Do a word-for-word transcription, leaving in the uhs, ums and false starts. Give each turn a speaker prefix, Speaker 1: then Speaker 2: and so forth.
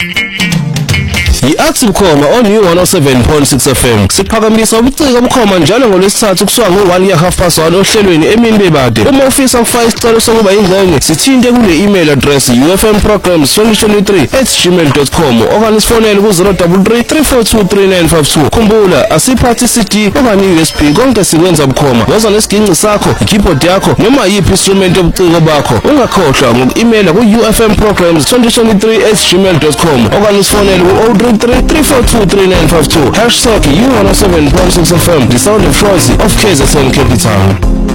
Speaker 1: I-Athi Bukhoma on U one oh seven point six F M. Siphakamisa ubuciko Bukhoma njalo ngolwesithathu kusuka ngo-one ya half past one ohlelweni emini bebade. Uma ufisa ukufaka isicelo sokuba ingxenye, sithinte kule email address u f m programs twenty twenty-three at gmail dot com okanye sifonele ku zero three three three four two three nine five two. Khumbula asiphathi C D okanye U S B konke sikwenza Bukhoma. Woza nesiginci sakho, i-keyboard yakho noma yiphi instrument yobuciko bakho. Ungakhohlwa ngoku-emaila ku u f m programs twenty twenty-three at gmail dot com okanye sifonele ku zero three three three four two three nine five two. Hashtag U one oh seven point six F M, the sound of choice of K Z N Capital.